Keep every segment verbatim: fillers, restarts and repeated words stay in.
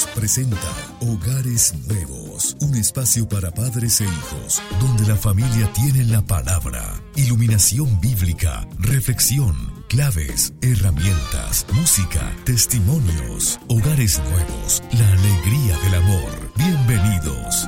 Dios presenta Hogares Nuevos, un espacio para padres e hijos, donde la familia tiene la palabra, iluminación bíblica, reflexión, claves, herramientas, música, testimonios. Hogares Nuevos, la alegría del amor. Bienvenidos.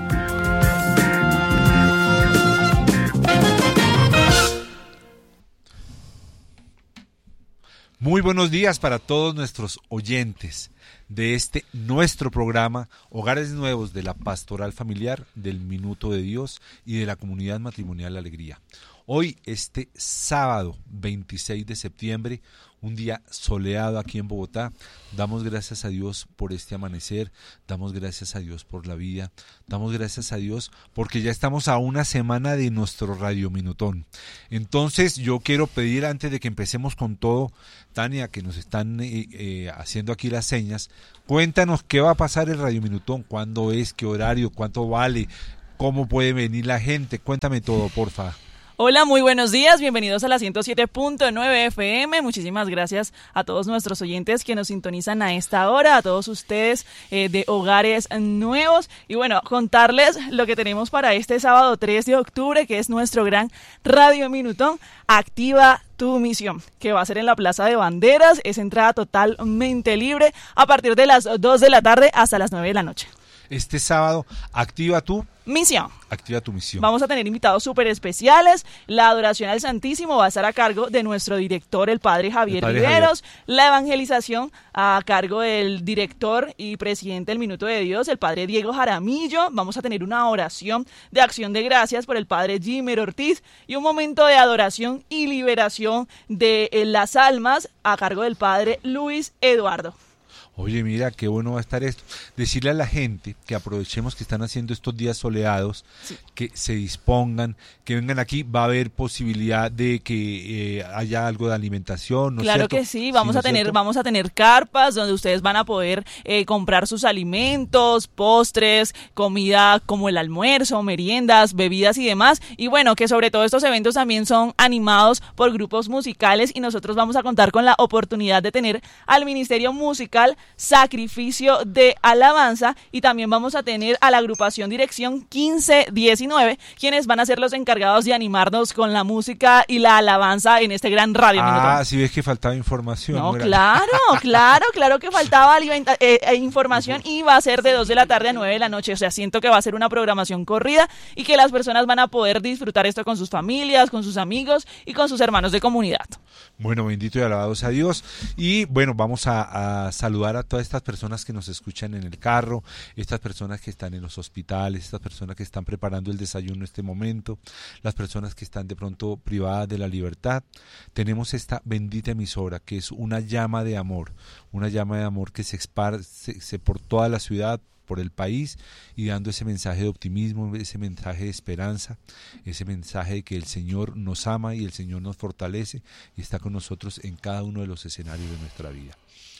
Muy buenos días para todos nuestros oyentes de este nuestro programa Hogares Nuevos de la Pastoral Familiar, del Minuto de Dios y de la Comunidad Matrimonial Alegría. Hoy, este sábado veintiséis de septiembre, un día soleado aquí en Bogotá, damos gracias a Dios por este amanecer, damos gracias a Dios por la vida, damos gracias a Dios porque ya estamos a una semana de nuestro Radio Minutón. Entonces yo quiero pedir, antes de que empecemos con todo, Tania, que nos están eh, eh, haciendo aquí las señas, cuéntanos qué va a pasar el Radio Minutón, cuándo es, qué horario, cuánto vale, cómo puede venir la gente, cuéntame todo, porfa. Hola, muy buenos días, bienvenidos a la ciento siete punto nueve F M, muchísimas gracias a todos nuestros oyentes que nos sintonizan a esta hora, a todos ustedes eh, de Hogares Nuevos, y bueno, contarles lo que tenemos para este sábado tres de octubre, que es nuestro gran Radio Minutón, Activa tu Misión, que va a ser en la Plaza de Banderas, es entrada totalmente libre a partir de las dos de la tarde hasta las nueve de la noche. Este sábado, activa tu misión. Activa tu misión. Vamos a tener invitados súper especiales. La adoración al Santísimo va a estar a cargo de nuestro director, el Padre Javier el padre Riveros. Javier. La evangelización a cargo del director y presidente del Minuto de Dios, el Padre Diego Jaramillo. Vamos a tener una oración de acción de gracias por el Padre Jimmer Ortiz y un momento de adoración y liberación de las almas a cargo del Padre Luis Eduardo. Oye, mira, qué bueno va a estar esto. Decirle a la gente que aprovechemos que están haciendo estos días soleados, sí, que se dispongan, que vengan aquí. Va a haber posibilidad de que eh, haya algo de alimentación, ¿no es Claro cierto? que sí, vamos ¿Sí, no a tener cierto? vamos a tener carpas donde ustedes van a poder eh, comprar sus alimentos, postres, comida como el almuerzo, meriendas, bebidas y demás. Y bueno, que sobre todo estos eventos también son animados por grupos musicales y nosotros vamos a contar con la oportunidad de tener al Ministerio Musical Sacrificio de Alabanza, y también vamos a tener a la agrupación Dirección quince diecinueve, quienes van a ser los encargados de animarnos con la música y la alabanza en este gran Radio Ah, Minutón. sí ves que faltaba información. No, ¿no era? claro, claro, claro que faltaba alimenta- eh, eh, información, y va a ser de dos de la tarde a nueve de la noche, o sea, siento que va a ser una programación corrida y que las personas van a poder disfrutar esto con sus familias, con sus amigos y con sus hermanos de comunidad. Bueno, bendito y alabados a Dios. Y bueno, vamos a, a saludar a todas estas personas que nos escuchan en el carro, estas personas que están en los hospitales, estas personas que están preparando el desayuno en este momento, las personas que están de pronto privadas de la libertad. Tenemos esta bendita emisora que es una llama de amor, una llama de amor que se esparce por toda la ciudad, por el país, y dando ese mensaje de optimismo, ese mensaje de esperanza, ese mensaje de que el Señor nos ama y el Señor nos fortalece y está con nosotros en cada uno de los escenarios de nuestra vida.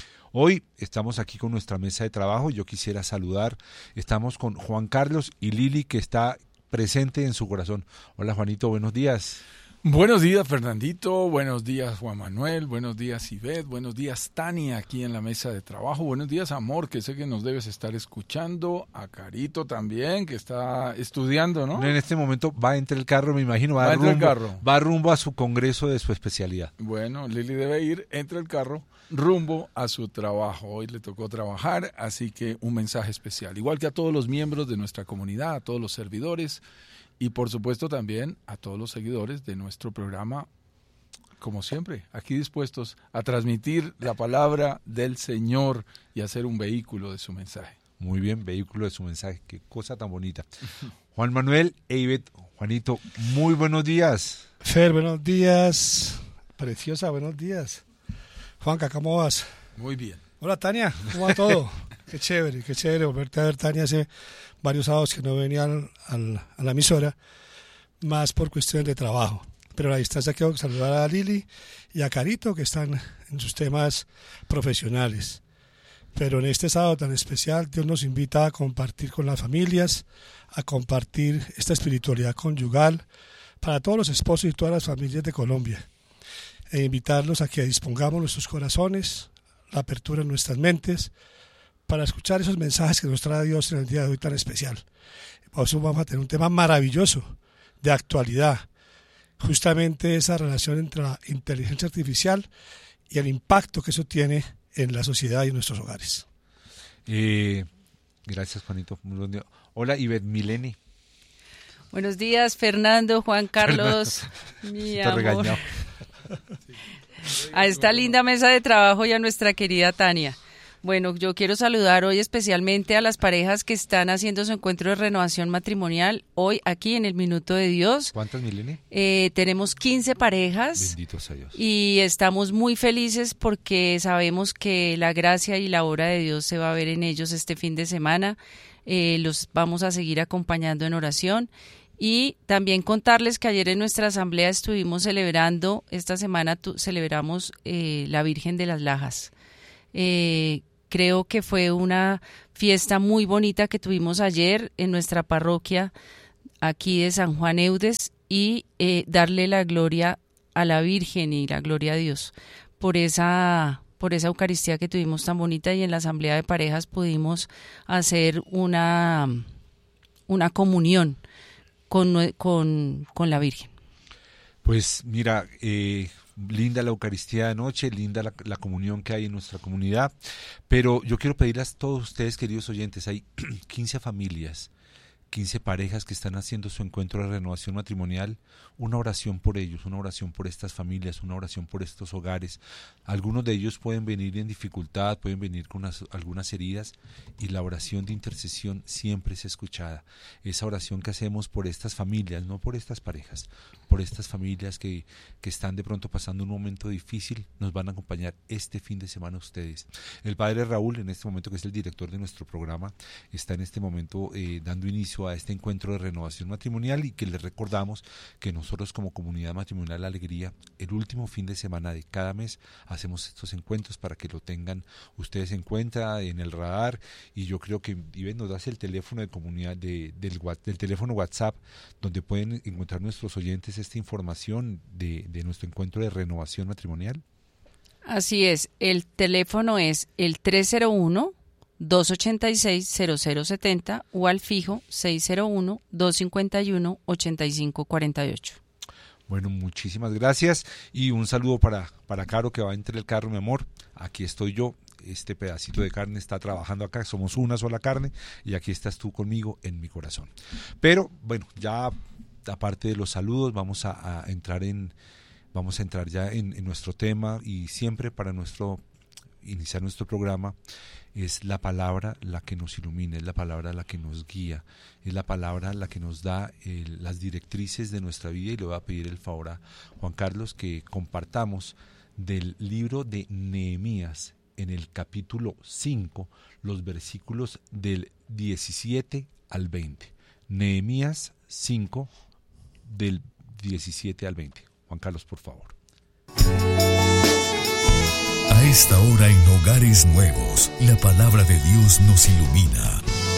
Hoy estamos aquí con nuestra mesa de trabajo. Yo quisiera saludar, estamos con Juan Carlos y Lili, que está presente en su corazón. Hola, Juanito, buenos días. Buenos días, Fernandito, buenos días, Juan Manuel, buenos días, Ivette, buenos días, Tania, aquí en la mesa de trabajo, buenos días, Amor, que sé que nos debes estar escuchando, a Carito también, que está estudiando, ¿no? En este momento va entre el carro, me imagino, va, va rumbo, el carro. va rumbo a su congreso de su especialidad. Bueno, Lili debe ir entre el carro, rumbo a su trabajo. Hoy le tocó trabajar, así que un mensaje especial, igual que a todos los miembros de nuestra comunidad, a todos los servidores, y por supuesto también a todos los seguidores de nuestro programa, como siempre, aquí dispuestos a transmitir la palabra del Señor y a ser un vehículo de su mensaje. Muy bien, vehículo de su mensaje, qué cosa tan bonita. Juan Manuel e Ivette, Juanito, muy buenos días. Fer, buenos días. Preciosa, buenos días. Juanca, ¿cómo vas? Muy bien. Hola, Tania, ¿cómo va todo? Qué chévere, qué chévere volverte a ver, Tania. Hace varios sábados que no venía al, al, a la emisora, más por cuestiones de trabajo. Pero a la distancia quiero saludar a Lili y a Carito, que están en sus temas profesionales. Pero en este sábado tan especial, Dios nos invita a compartir con las familias, a compartir esta espiritualidad conyugal para todos los esposos y todas las familias de Colombia, e invitarlos a que dispongamos nuestros corazones, la apertura en nuestras mentes, para escuchar esos mensajes que nos trae Dios en el día de hoy tan especial. Por eso vamos a tener un tema maravilloso de actualidad, justamente esa relación entre la inteligencia artificial y el impacto que eso tiene en la sociedad y en nuestros hogares. Eh, gracias, Juanito. Muy buen día. Hola, Ivette Mileni. Buenos días, Fernando, Juan Carlos, mi amor. Regañado. A esta linda mesa de trabajo y a nuestra querida Tania. Bueno, yo quiero saludar hoy especialmente a las parejas que están haciendo su encuentro de renovación matrimonial hoy aquí en el Minuto de Dios. ¿Cuántas, Mileni? Eh, tenemos quince parejas. Bendito sea Dios. Y estamos muy felices porque sabemos que la gracia y la obra de Dios se va a ver en ellos este fin de semana. Eh, los vamos a seguir acompañando en oración. Y también contarles que ayer en nuestra asamblea estuvimos celebrando, esta semana tu, celebramos eh, la Virgen de las Lajas. Eh, creo que fue una fiesta muy bonita que tuvimos ayer en nuestra parroquia aquí de San Juan Eudes y eh, darle la gloria a la Virgen y la gloria a Dios por esa, por esa Eucaristía que tuvimos tan bonita, y en la asamblea de parejas pudimos hacer una, una comunión Con, con, con la Virgen. Pues mira, eh, linda la Eucaristía de noche, linda la, la comunión que hay en nuestra comunidad, pero yo quiero pedirles a todos ustedes, queridos oyentes, hay quince familias, quince parejas que están haciendo su encuentro de renovación matrimonial, una oración por ellos, una oración por estas familias, una oración por estos hogares. Algunos de ellos pueden venir en dificultad, pueden venir con unas, algunas heridas, y la oración de intercesión siempre es escuchada. Esa oración que hacemos por estas familias, no por estas parejas, por estas familias que, que están de pronto pasando un momento difícil, nos van a acompañar este fin de semana ustedes. El padre Raúl, en este momento, que es el director de nuestro programa, está en este momento eh, dando inicio a este encuentro de renovación matrimonial, y que les recordamos que nosotros como Comunidad Matrimonial La Alegría, el último fin de semana de cada mes hacemos estos encuentros para que lo tengan ustedes en cuenta, en el radar. Y yo creo que Ivette nos das el teléfono de comunidad de, del, del teléfono WhatsApp, donde pueden encontrar nuestros oyentes esta información de, de nuestro encuentro de renovación matrimonial. Así es, el teléfono es el tres cero uno, dos ocho seis, cero cero siete cero o al fijo seis cero uno, dos cinco uno, ocho cinco cuatro ocho. Bueno, muchísimas gracias, y un saludo para, para Caro, que va entre el carro, mi amor. Aquí estoy yo, este pedacito de carne está trabajando acá, somos una sola carne, y aquí estás tú conmigo en mi corazón. Pero bueno, ya aparte de los saludos, vamos a, a entrar en vamos a entrar ya en, en nuestro tema, y siempre para nuestro iniciar nuestro programa es la palabra la que nos ilumina, es la palabra la que nos guía, es la palabra la que nos da eh, las directrices de nuestra vida. Y le voy a pedir el favor a Juan Carlos que compartamos del libro de Nehemías, en el capítulo cinco, los versículos del diecisiete al veinte. Nehemías cinco, del diecisiete al veinte. Juan Carlos, por favor. A esta hora en Hogares Nuevos, la palabra de Dios nos ilumina.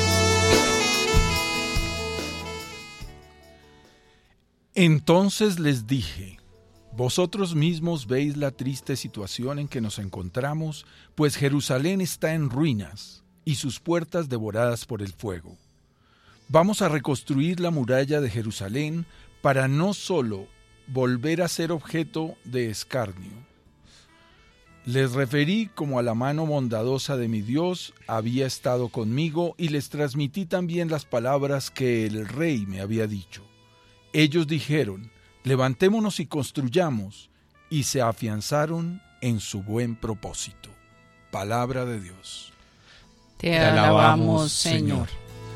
Entonces les dije: vosotros mismos veis la triste situación en que nos encontramos, pues Jerusalén está en ruinas y sus puertas devoradas por el fuego. Vamos a reconstruir la muralla de Jerusalén para no solo volver a ser objeto de escarnio. Les referí cómo a la mano bondadosa de mi Dios había estado conmigo, y les transmití también las palabras que el rey me había dicho. Ellos dijeron: levantémonos y construyamos, y se afianzaron en su buen propósito. Palabra de Dios. Te, Te alabamos, Señor.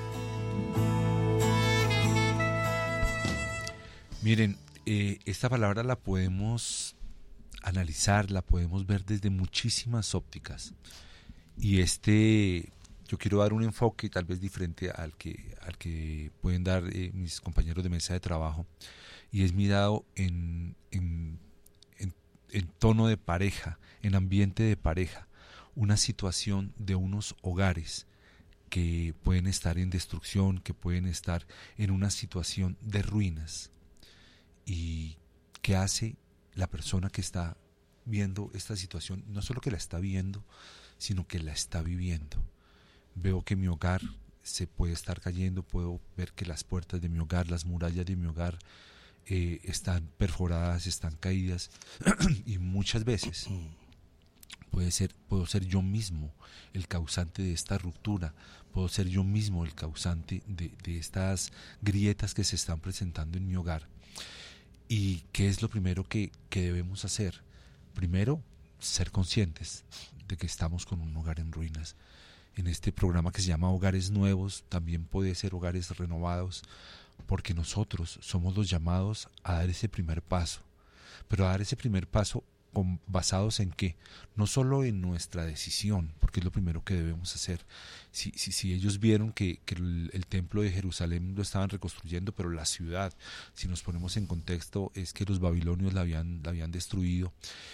Miren, eh, esta palabra la podemos analizar, la podemos ver desde muchísimas ópticas, y este yo quiero dar un enfoque tal vez diferente al que al que pueden dar eh, mis compañeros de mesa de trabajo, y es mirado en, en, en, en tono de pareja, en ambiente de pareja, una situación de unos hogares que pueden estar en destrucción, que pueden estar en una situación de ruinas. ¿Y qué hace la persona que está viendo esta situación? No solo que la está viendo, sino que la está viviendo. veo que mi hogar se puede estar cayendo, puedo ver que las puertas de mi hogar, las murallas de mi hogar eh, están perforadas, están caídas y muchas veces puede ser, puedo ser yo mismo el causante de esta ruptura, puedo ser yo mismo el causante de, de estas grietas que se están presentando en mi hogar. ¿Y qué es lo primero que, que debemos hacer? Primero, ser conscientes de que estamos con un hogar en ruinas. En este programa que se llama Hogares Nuevos, también puede ser hogares renovados, porque nosotros somos los llamados a dar ese primer paso, pero a dar ese primer paso con, basados en qué, no solo en nuestra decisión, porque es lo primero que debemos hacer. Si, si, si ellos vieron que, que el, el templo de Jerusalén lo estaban reconstruyendo, pero la ciudad, si nos ponemos en contexto, es que los babilonios la habían, la habían destruido,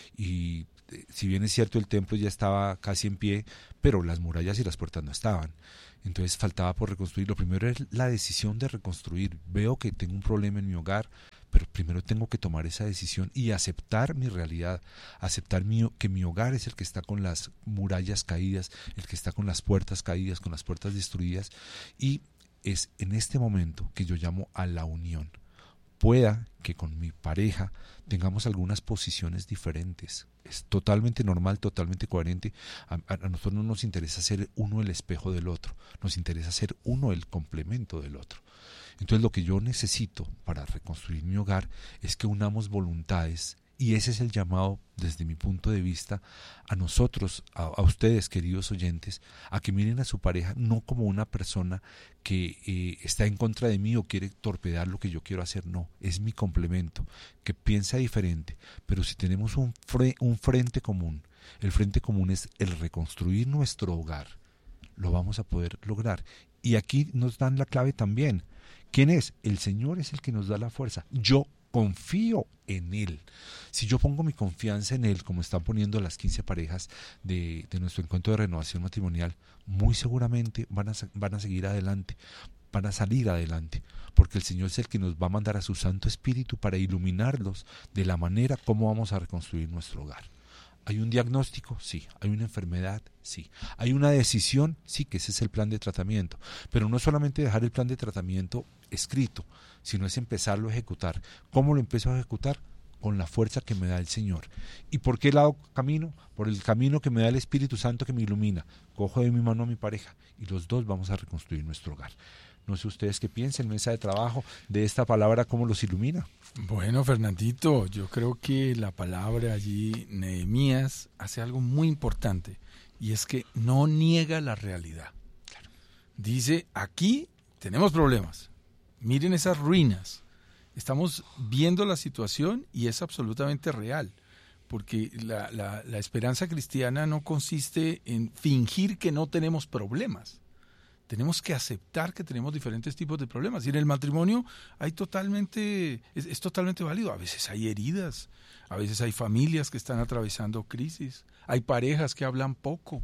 y eh, si bien es cierto el templo ya estaba casi en pie, pero las murallas y las puertas no estaban. Entonces faltaba por reconstruir. Lo primero es la decisión de reconstruir. Veo que tengo un problema en mi hogar, pero primero tengo que tomar esa decisión y aceptar mi realidad, aceptar mi, que mi hogar es el que está con las murallas caídas, el que está con las puertas caídas, con las puertas destruidas, y es en este momento que yo llamo a la unión. Pueda que con mi pareja tengamos algunas posiciones diferentes. Es totalmente normal, totalmente coherente. A, a, a nosotros no nos interesa ser uno el espejo del otro, nos interesa ser uno el complemento del otro. Entonces lo que yo necesito para reconstruir mi hogar es que unamos voluntades, y ese es el llamado desde mi punto de vista a nosotros, a, a ustedes queridos oyentes, a que miren a su pareja no como una persona que eh, está en contra de mí o quiere torpedar lo que yo quiero hacer. No, es mi complemento, que piensa diferente, pero si tenemos un, fre- un frente común, el frente común es el reconstruir nuestro hogar, lo vamos a poder lograr. Y aquí nos dan la clave también. ¿Quién es? El Señor es el que nos da la fuerza. Yo confío en Él. Si yo pongo mi confianza en Él, como están poniendo las quince parejas de, de nuestro encuentro de renovación matrimonial, muy seguramente van a, van a seguir adelante, van a salir adelante, porque el Señor es el que nos va a mandar a su Santo Espíritu para iluminarlos de la manera como vamos a reconstruir nuestro hogar. ¿Hay un diagnóstico? Sí. ¿Hay una enfermedad? Sí. ¿Hay una decisión? Sí, que ese es el plan de tratamiento. Pero no solamente dejar el plan de tratamiento escrito, sino es empezarlo a ejecutar. ¿Cómo lo empiezo a ejecutar? Con la fuerza que me da el Señor. ¿Y por qué lado camino? Por el camino que me da el Espíritu Santo que me ilumina. Cojo de mi mano a mi pareja y los dos vamos a reconstruir nuestro hogar. No sé ustedes qué piensen, mesa de trabajo, de esta palabra, ¿cómo los ilumina? Bueno, Fernandito, yo creo que la palabra allí, Nehemías, hace algo muy importante, y es que no niega la realidad. Claro. Dice, aquí tenemos problemas, miren esas ruinas, estamos viendo la situación y es absolutamente real, porque la, la, la esperanza cristiana no consiste en fingir que no tenemos problemas. Tenemos que aceptar que tenemos diferentes tipos de problemas. Y en el matrimonio hay totalmente, es, es totalmente válido. A veces hay heridas, a veces hay familias que están atravesando crisis, hay parejas que hablan poco,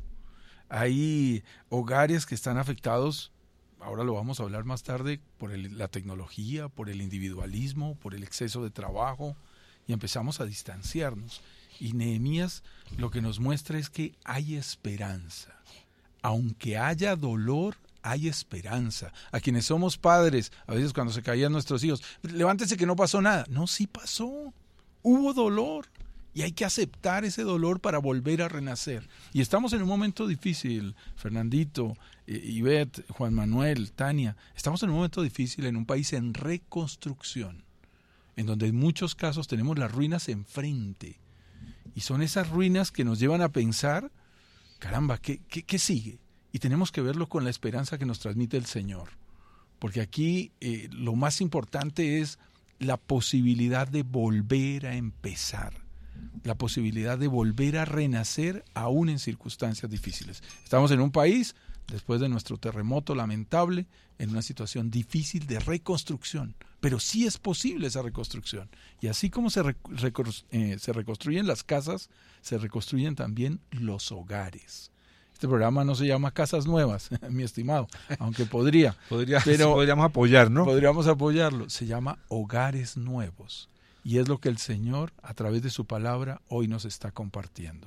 hay hogares que están afectados, ahora lo vamos a hablar más tarde, por el, la tecnología, por el individualismo, por el exceso de trabajo, y empezamos a distanciarnos. Y Nehemías lo que nos muestra es que hay esperanza. Aunque haya dolor, hay esperanza. A quienes somos padres, a veces cuando se caían nuestros hijos, levántese que no pasó nada. No, sí pasó. Hubo dolor. Y hay que aceptar ese dolor para volver a renacer. Y estamos en un momento difícil, Fernandito, Ivette, Juan Manuel, Tania. Estamos en un momento difícil en un país en reconstrucción, en donde en muchos casos tenemos las ruinas enfrente. Y son esas ruinas que nos llevan a pensar, caramba, ¿qué, qué, qué sigue? Y tenemos que verlo con la esperanza que nos transmite el Señor. Porque aquí eh, lo más importante es la posibilidad de volver a empezar, la posibilidad de volver a renacer aún en circunstancias difíciles. Estamos en un país, después de nuestro terremoto lamentable, en una situación difícil de reconstrucción, pero sí es posible esa reconstrucción. Y así como se, rec- rec- eh, se reconstruyen las casas, se reconstruyen también los hogares. Este programa no se llama Casas Nuevas, mi estimado, aunque podría. Podría pero podríamos apoyar, ¿no? Podríamos apoyarlo. Se llama Hogares Nuevos. Y es lo que el Señor, a través de su palabra, hoy nos está compartiendo.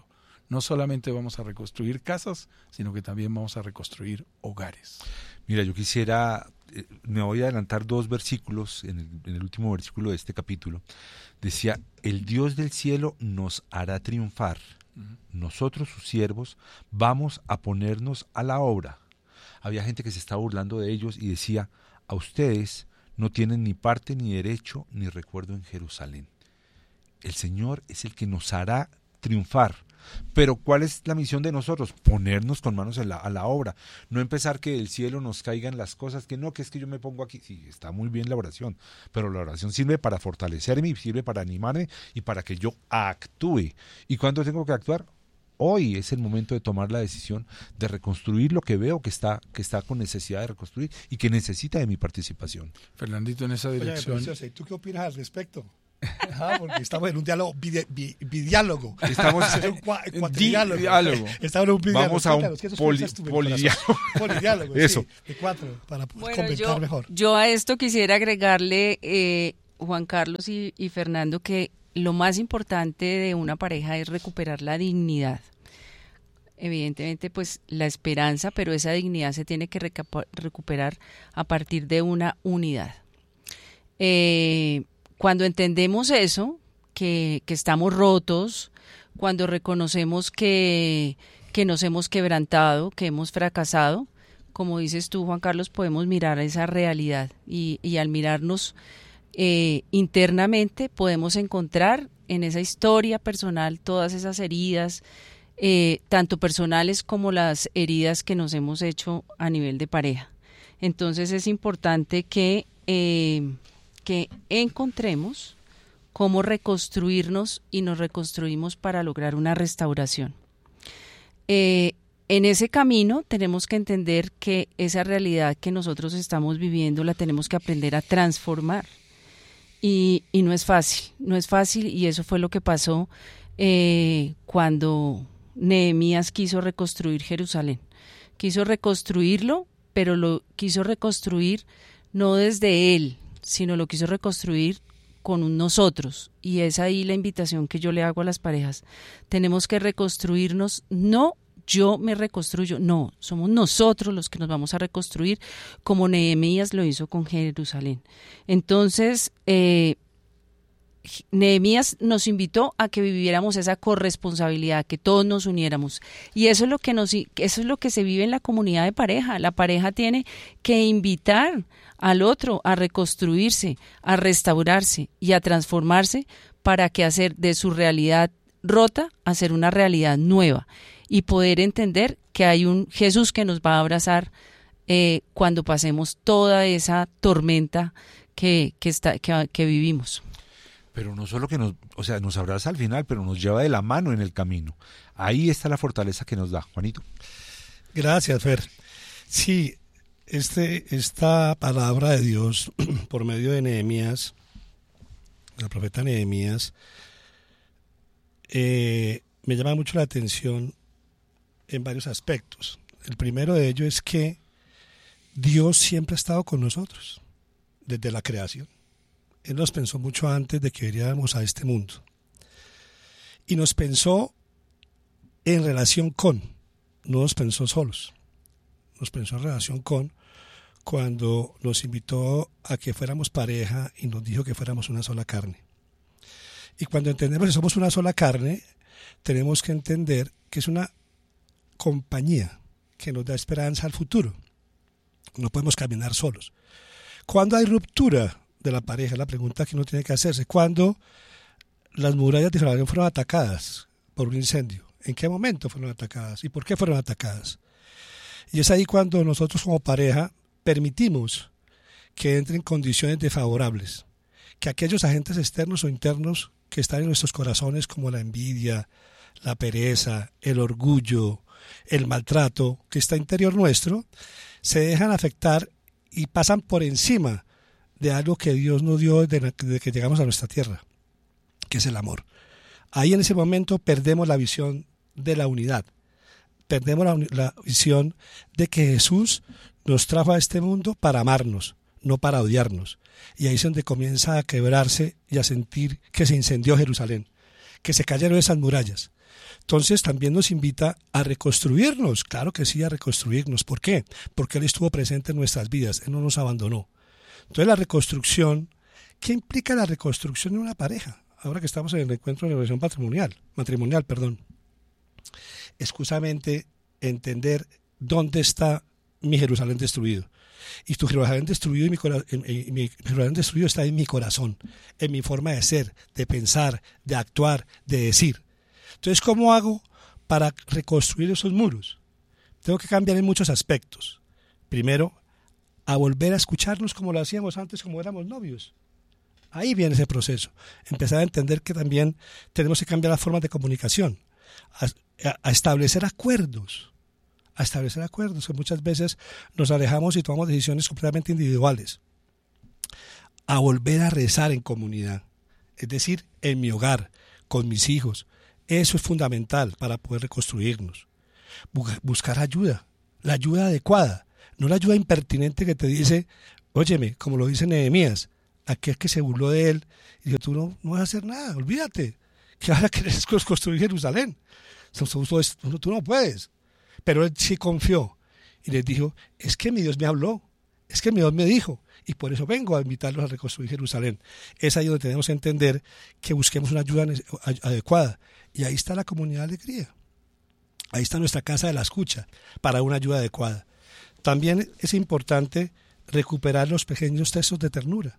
no solamente vamos a reconstruir casas, sino que también vamos a reconstruir hogares. Mira, yo quisiera, eh, me voy a adelantar dos versículos, en el, en el último versículo de este capítulo. Decía, el Dios del cielo nos hará triunfar. Uh-huh. Nosotros, sus siervos, vamos a ponernos a la obra. Había gente que se estaba burlando de ellos y decía, a ustedes no tienen ni parte, ni derecho, ni recuerdo en Jerusalén. El Señor es el que nos hará triunfar. Pero ¿cuál es la misión de nosotros? Ponernos con manos a la, a la obra. No empezar que del cielo nos caigan las cosas, que no, que es que yo me pongo aquí. Sí, está muy bien la oración, pero la oración sirve para fortalecerme, sirve para animarme y para que yo actúe. ¿Y cuándo tengo que actuar? Hoy es el momento de tomar la decisión de reconstruir lo que veo que está, que está con necesidad de reconstruir y que necesita de mi participación. Fernandito, en esa dirección. Oye, ¿tú qué opinas al respecto? Ajá, porque estamos en un diálogo, bide, bi, bidiálogo. Estamos en un cua, cuatridiálogo. Diálogo. Estamos en un bidiálogo. Vamos a un poli, polidiálogo. Polidiálogo, eso. Sí, de cuatro, para bueno, comentar yo, mejor. Yo a esto quisiera agregarle, eh, Juan Carlos y, y Fernando, que lo más importante de una pareja es recuperar la dignidad. Evidentemente, pues la esperanza, pero esa dignidad se tiene que reca- recuperar a partir de una unidad. Eh, cuando entendemos eso, que, que estamos rotos, cuando reconocemos que, que nos hemos quebrantado, que hemos fracasado, como dices tú, Juan Carlos, podemos mirar esa realidad y, y al mirarnos eh, internamente podemos encontrar en esa historia personal todas esas heridas, Eh, tanto personales como las heridas que nos hemos hecho a nivel de pareja. Entonces es importante que, eh, que encontremos cómo reconstruirnos y nos reconstruimos para lograr una restauración. Eh, en ese camino tenemos que entender que esa realidad que nosotros estamos viviendo la tenemos que aprender a transformar y, y no es fácil, no es fácil y eso fue lo que pasó eh, cuando Nehemías quiso reconstruir Jerusalén. Quiso reconstruirlo, pero lo quiso reconstruir no desde él, sino lo quiso reconstruir con un nosotros. Y es ahí la invitación que yo le hago a las parejas. Tenemos que reconstruirnos, no yo me reconstruyo, no, somos nosotros los que nos vamos a reconstruir como Nehemías lo hizo con Jerusalén. Entonces, eh, Nehemías nos invitó a que viviéramos esa corresponsabilidad, que todos nos uniéramos y eso es lo que nos, eso es lo que se vive en la comunidad de pareja. La pareja tiene que invitar al otro a reconstruirse, a restaurarse y a transformarse para que hacer de su realidad rota a ser una realidad nueva y poder entender que hay un Jesús que nos va a abrazar eh, cuando pasemos toda esa tormenta que, que, está, que, que vivimos. Pero no solo que nos, o sea, nos abraza al final, pero nos lleva de la mano en el camino. Ahí está la fortaleza que nos da, Juanito. Gracias, Fer. Sí, este, esta palabra de Dios por medio de Nehemías, el profeta Nehemías, eh, me llama mucho la atención en varios aspectos. El primero de ellos es que Dios siempre ha estado con nosotros, desde la creación. Él nos pensó mucho antes de que viniéramos a este mundo. Y nos pensó en relación con, no nos pensó solos. Nos pensó en relación con cuando nos invitó a que fuéramos pareja y nos dijo que fuéramos una sola carne. Y cuando entendemos que somos una sola carne, tenemos que entender que es una compañía que nos da esperanza al futuro. No podemos caminar solos. Cuando hay ruptura de la pareja, la pregunta que uno tiene que hacerse, ¿cuándo las murallas de Jerusalén fueron atacadas por un incendio? ¿En qué momento fueron atacadas? ¿Y por qué fueron atacadas? Y es ahí cuando nosotros como pareja permitimos que entren condiciones desfavorables, que aquellos agentes externos o internos que están en nuestros corazones como la envidia, la pereza, el orgullo, el maltrato que está interior nuestro, se dejan afectar y pasan por encima de algo que Dios nos dio desde que llegamos a nuestra tierra, que es el amor. Ahí en ese momento perdemos la visión de la unidad, perdemos la, la visión de que Jesús nos trajo a este mundo para amarnos, no para odiarnos. Y ahí es donde comienza a quebrarse y a sentir que se incendió Jerusalén, que se cayeron esas murallas. Entonces también nos invita a reconstruirnos, claro que sí, a reconstruirnos. ¿Por qué? Porque Él estuvo presente en nuestras vidas, Él no nos abandonó. Entonces la reconstrucción, ¿qué implica la reconstrucción de una pareja? Ahora que estamos en el encuentro de relación matrimonial, matrimonial, perdón, es justamente entender dónde está mi Jerusalén destruido. Y tu Jerusalén destruido, y mi, cora- en- en- mi Jerusalén destruido está en mi corazón, en mi forma de ser, de pensar, de actuar, de decir. Entonces, ¿cómo hago para reconstruir esos muros? Tengo que cambiar en muchos aspectos. Primero, a volver a escucharnos como lo hacíamos antes, como éramos novios. Ahí viene ese proceso. Empezar a entender que también tenemos que cambiar las formas de comunicación, a, a- a establecer acuerdos, a establecer acuerdos, que muchas veces nos alejamos y tomamos decisiones completamente individuales. A volver a rezar en comunidad, es decir, en mi hogar, con mis hijos. Eso es fundamental para poder reconstruirnos. Bu- Buscar ayuda, la ayuda adecuada, no la ayuda impertinente que te dice, óyeme, como lo dice Nehemías, aquel que se burló de él, y dijo, tú no, no vas a hacer nada, olvídate, que ahora querés construir Jerusalén, tú, tú, tú no puedes. Pero él sí confió y les dijo, es que mi Dios me habló, es que mi Dios me dijo, y por eso vengo a invitarlos a reconstruir Jerusalén. Es ahí donde tenemos que entender que busquemos una ayuda adecuada. Y ahí está la comunidad de alegría. Ahí está nuestra casa de la escucha para una ayuda adecuada. También es importante recuperar los pequeños textos de ternura.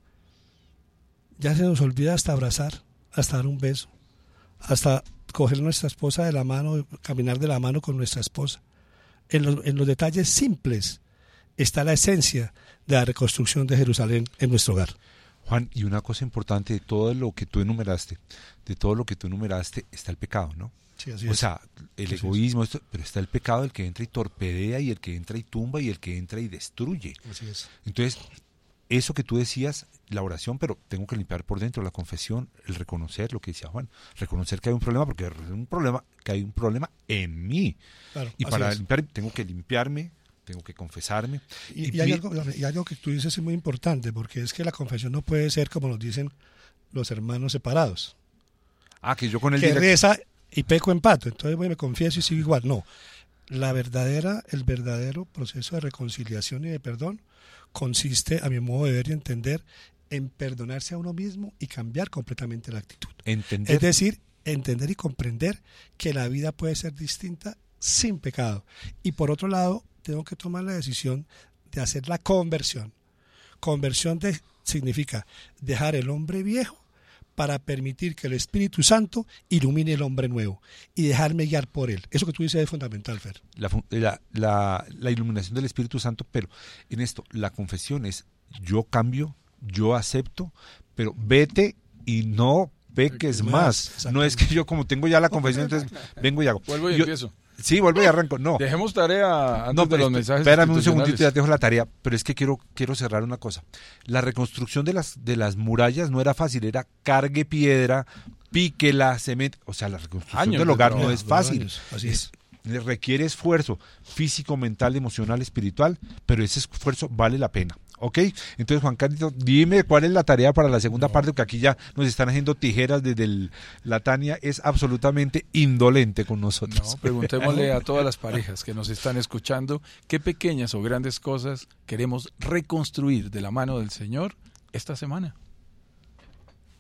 Ya se nos olvida hasta abrazar, hasta dar un beso, hasta coger a nuestra esposa de la mano, caminar de la mano con nuestra esposa. En los, en los detalles simples está la esencia de la reconstrucción de Jerusalén en nuestro hogar. Juan, y una cosa importante de todo lo que tú enumeraste, de todo lo que tú enumeraste, está el pecado, ¿no? Sí, así o es. sea, el Así egoísmo, esto, pero está el pecado, el que entra y torpedea, y el que entra y tumba, y el que entra y destruye. Así es. Entonces, eso que tú decías, la oración, pero tengo que limpiar por dentro, la confesión, el reconocer lo que decía Juan, reconocer que hay un problema, porque hay un problema, que hay un problema en mí. Claro, Y así para es. limpiar, tengo que limpiarme, tengo que confesarme. Y, Y y hay, mi- algo, y algo que tú dices es muy importante, porque es que la confesión no puede ser como nos dicen los hermanos separados. Ah, que yo con el Que directo- reza y peco empato, entonces bueno, me confieso y sigo igual. No, la verdadera, el verdadero proceso de reconciliación y de perdón consiste, a mi modo de ver y entender, en perdonarse a uno mismo y cambiar completamente la actitud. entender. Es decir, entender y comprender que la vida puede ser distinta sin pecado. Y por otro lado, tengo que tomar la decisión de hacer la conversión. Conversión de, significa dejar el hombre viejo para permitir que el Espíritu Santo ilumine el hombre nuevo y dejarme guiar por él. Eso que tú dices es fundamental, Fer. la, fu- la, la, la iluminación del Espíritu Santo, pero en esto, la confesión es yo cambio, yo acepto, pero vete y no peques Más, más. exacto. No es que yo como tengo ya la confesión, entonces vengo y hago. Vuelvo y Yo- empiezo. Sí, vuelvo y arranco. No. Dejemos tarea antes No, de pero los esp- mensajes espérame un institucionales. segundito, ya te dejo la tarea, pero es que quiero, quiero cerrar una cosa. La reconstrucción de las, de las murallas no era fácil, era cargue piedra, píquela, cemento, o sea, la reconstrucción Años del de hogar no trabajo, es fácil. años, así es. le requiere esfuerzo físico, mental, emocional, espiritual, pero ese esfuerzo vale la pena. ¿Ok? Entonces, Juan Carlos, dime cuál es la tarea para la segunda No. parte, que aquí ya nos están haciendo tijeras desde el, la Tania es absolutamente indolente con nosotros. No, preguntémosle a todas las parejas que nos están escuchando qué pequeñas o grandes cosas queremos reconstruir de la mano del Señor esta semana.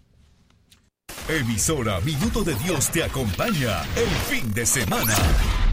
Emisora Minuto de Dios te acompaña el fin de semana.